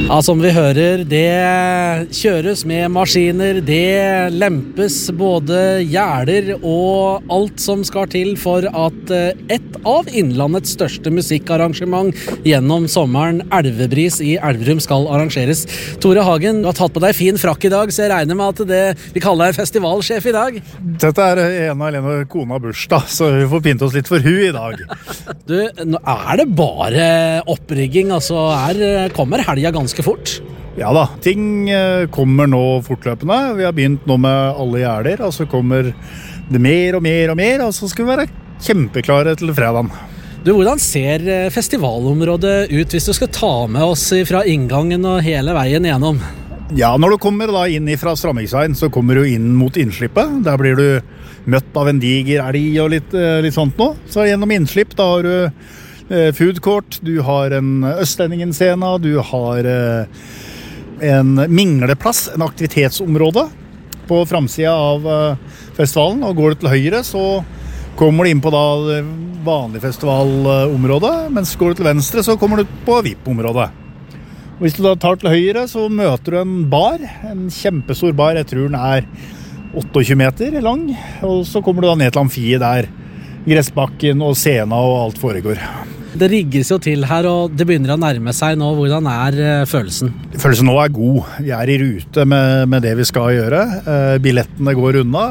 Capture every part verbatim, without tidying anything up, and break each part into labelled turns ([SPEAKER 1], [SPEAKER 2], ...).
[SPEAKER 1] Ja, som vi hører, det kjøres med maskiner, det lempes både gjerder og alt som skal til for at et av innlandets største musikkarrangement gjennom sommeren, Elvebris i Elverum, skal arrangeres. Tore Hagen, du har tatt på deg fin frakk i dag, så jeg regner med at det, vi kaller deg festivalsjef i dag.
[SPEAKER 2] Dette er en av Helene kona bursdag, så vi får pynte oss litt for hun i dag.
[SPEAKER 1] Du, nå er det bare opprigging, altså er, kommer helga ganske fort?
[SPEAKER 2] Ja da, ting kommer nå fortløpende. Vi har begynt nå med alle gjerder, og så kommer det mer og mer og mer, og så skal vi være kjempeklare til fredagen.
[SPEAKER 1] Du, hvordan ser festivalområdet ut hvis du skal ta med oss fra inngangen og hele veien igjennom?
[SPEAKER 2] Ja, når du kommer da inn fra Strammingsveien, så kommer du inn mot innslippet. Der blir du møtt av en diger elg og litt, litt sånt nå. Så gjennom innslipp, da har du food court, du har en Østlendingen-scene, du har en mingleplass, en aktivitetsområde på framsida av festivalen, og går du til høyre så kommer du inn på da det vanlige festivalområdet, mens går du til venstre så kommer du på V I P-området. Hvis du da tar til høyre så møter du en bar, en kjempestor bar, jeg tror den er tjueåtte meter lang, og så kommer du da ned til amfiet der gressbakken og scenen og alt foregår.
[SPEAKER 1] Det rigges jo til her, og det begynner å nærme seg nå. Hvordan er følelsen?
[SPEAKER 2] Følelsen nå er god. Vi er i rute med, med det vi skal gjøre. Eh, billettene går unna.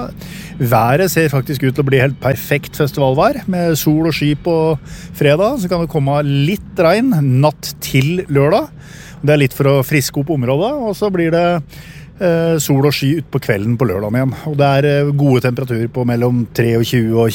[SPEAKER 2] Været ser faktisk ut til å bli helt perfekt festivalvær, med sol og sky på fredag. Så kan det komme litt regn natt til lørdag. Det er litt for å friske opp området, og så blir det eh, sol og sky ut på kvelden på lørdagen igjen. Og det er gode temperaturer på mellom treogtjue og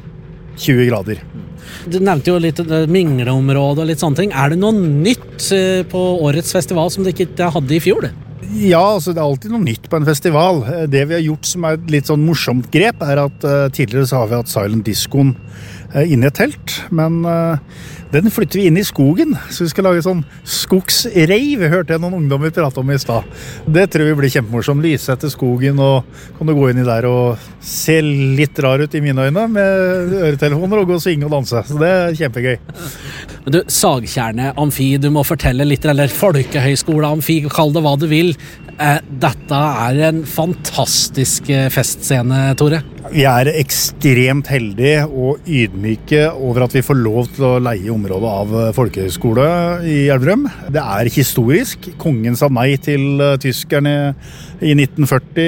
[SPEAKER 2] tjue grader.
[SPEAKER 1] Du nevnte jo litt mingleområde og litt sånne ting. Er det noe nytt på årets festival som du ikke hadde i fjor?
[SPEAKER 2] Ja, altså det er alltid noe nytt på en festival. Det vi har gjort som er et litt sånn morsomt grep er at uh, tidligere så har vi hatt Silent Discoen uh, inne i et telt, men uh, den flytter vi inn i skogen, så vi skal lage sånn skogsreiv, hørte jeg noen ungdommer prate om i stad. Det tror vi blir kjempemorsomt. Lyse etter skogen, og kan du gå inn i der og se litt rar ut i mine øyne med øretelefoner og gå og synge og danse. Så det er kjempegøy.
[SPEAKER 1] Men du, Sagtjernet Amfi, du må fortelle litt, eller Folkehøyskole Amfi, kall det hva du vil. Eh, dette er en fantastisk festscene, Tore.
[SPEAKER 2] Vi er ekstremt heldige og ydmyke over at vi får lov til å leie området av Folkehøyskole i Elverum. Det er historisk. Kongen sa nei til tyskerne i nitten førti.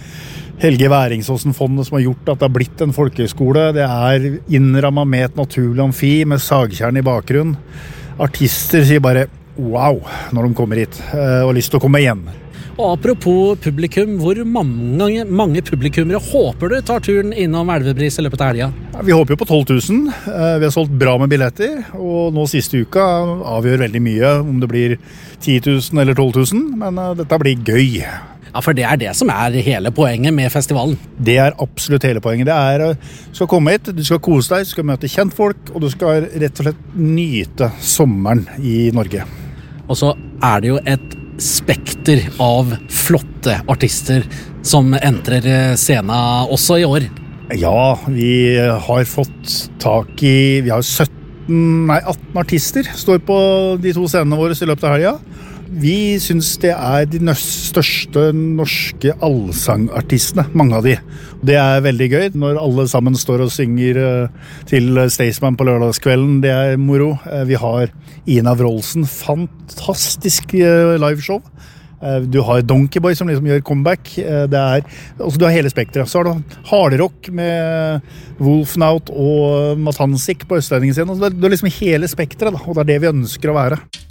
[SPEAKER 2] Helge Væringsåsen-fondet som har gjort at det har blitt en folkehøyskole. Det er innrammet med et naturlig amfi med sagtjern i bakgrunn. Artister sier bare wow når de kommer hit og har lyst til å komme igjen.
[SPEAKER 1] Og apropos publikum, hvor mange, mange publikummere håper du tar turen innom Elvebris i løpet av helga?
[SPEAKER 2] Vi håper jo på tolv tusen. Vi har solgt bra med billetter, og nå siste uka avgjør veldig mye om det blir ti tusen eller tolv tusen, men dette blir gøy.
[SPEAKER 1] Ja, for det er det som er hele poenget med festivalen.
[SPEAKER 2] Det er absolutt hele poenget. Det er, du skal komme hit, du skal kose deg, du skal møte kjentfolk, og du skal rett og slett nyte sommeren i Norge.
[SPEAKER 1] Og så er det jo et spekter av flotte artister som entrer scenen også i år.
[SPEAKER 2] Ja, vi har fått tak i, vi har sytten, nei, atten artister står på de to scenene våre i løpet av helga. Vi synes det er de største norske allsangartistene, mange av de. Det er veldig gøy når alle sammen står og synger til Staysman på lørdagskvelden. Det er moro. Vi har Ina Wroldsen, fantastisk liveshow. Du har Donkey Boy som liksom gjør comeback. Det er, altså du har hele spektret. Så har du hardrock med Wolfnaut og Matansik på Østlendingen-scenen. Det er liksom hele spektret, da, og det er det vi ønsker å være.